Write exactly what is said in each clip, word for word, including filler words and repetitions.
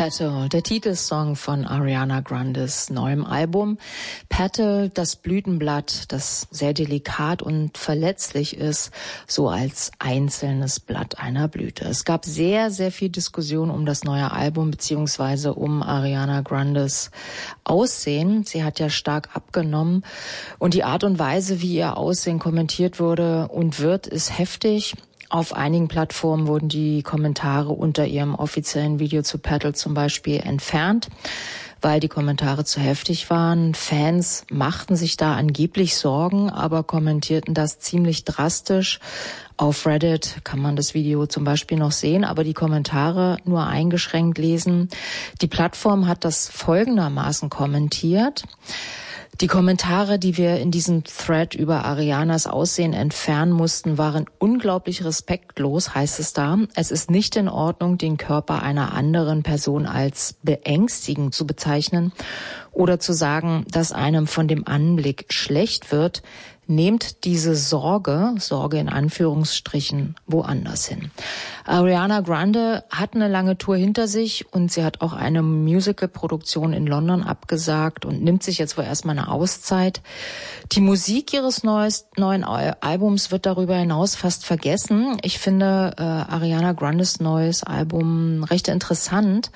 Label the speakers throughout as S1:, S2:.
S1: Petal, der Titelsong von Ariana Grandes neuem Album. Petal, das Blütenblatt, das sehr delikat und verletzlich ist, so als einzelnes Blatt einer Blüte. Es gab sehr, sehr viel Diskussion um das neue Album beziehungsweise um Ariana Grandes Aussehen. Sie hat ja stark abgenommen und die Art und Weise, wie ihr Aussehen kommentiert wurde und wird, ist heftig. Auf einigen Plattformen wurden die Kommentare unter ihrem offiziellen Video zu Petal zum Beispiel entfernt, weil die Kommentare zu heftig waren. Fans machten sich da angeblich Sorgen, aber kommentierten das ziemlich drastisch. Auf Reddit kann man das Video zum Beispiel noch sehen, aber die Kommentare nur eingeschränkt lesen. Die Plattform hat das folgendermaßen kommentiert. Die Kommentare, die wir in diesem Thread über Arianas Aussehen entfernen mussten, waren unglaublich respektlos, heißt es da. Es ist nicht in Ordnung, den Körper einer anderen Person als beängstigend zu bezeichnen oder zu sagen, dass einem von dem Anblick schlecht wird. Nehmt diese Sorge, Sorge in Anführungsstrichen, woanders hin. Ariana Grande hat eine lange Tour hinter sich und sie hat auch eine Musical-Produktion in London abgesagt und nimmt sich jetzt wohl erstmal eine Auszeit. Die Musik ihres neues, neuen Albums wird darüber hinaus fast vergessen. Ich finde äh, Ariana Grandes neues Album recht interessant.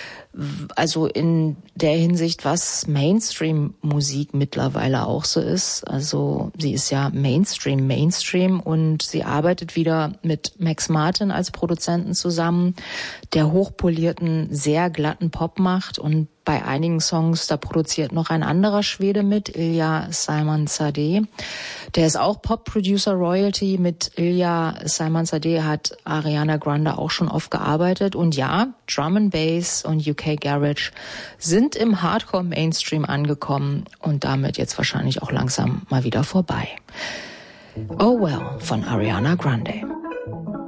S1: Also in der Hinsicht, was Mainstream-Musik mittlerweile auch so ist. Also sie ist ja Mainstream, Mainstream und sie arbeitet wieder mit Max Martin als Produzenten zusammen, der hochpolierten, sehr glatten Pop macht und bei einigen Songs, da produziert noch ein anderer Schwede mit, Ilja Saimanzadeh. Der ist auch Pop-Producer Royalty. Mit Ilja Saimanzadeh hat Ariana Grande auch schon oft gearbeitet. Und ja, Drum and Bass und U K Garage sind im Hardcore-Mainstream angekommen und damit jetzt wahrscheinlich auch langsam mal wieder vorbei. Oh Well von Ariana Grande.